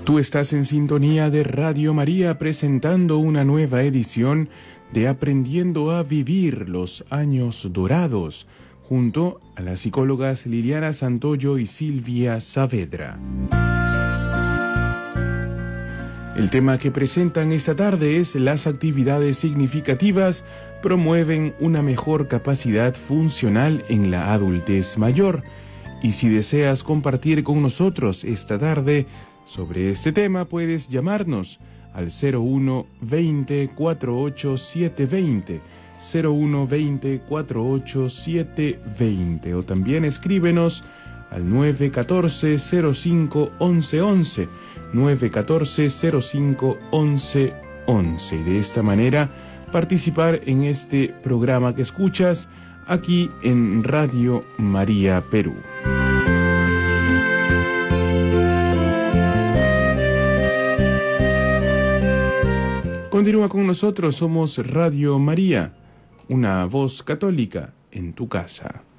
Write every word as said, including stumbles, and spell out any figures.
Tú estás en sintonía de Radio María presentando una nueva edición de Aprendiendo a Vivir los Años Dorados, junto a las psicólogas Liliana Santoyo y Silvia Saavedra. El tema que presentan esta tarde es: las actividades significativas promueven una mejor capacidad funcional en la adultez mayor. Y si deseas compartir con nosotros esta tarde sobre este tema, puedes llamarnos al cero uno veinte, cuarenta y ocho, setecientos veinte, cero uno veinte, cuarenta y ocho, setecientos veinte, o también escríbenos al nueve uno cuatro, cero cinco, once once, nueve uno cuatro, cero cinco, once once. De esta manera, participar en este programa que escuchas aquí en Radio María Perú. Continúa con nosotros, somos Radio María, una voz católica en tu casa.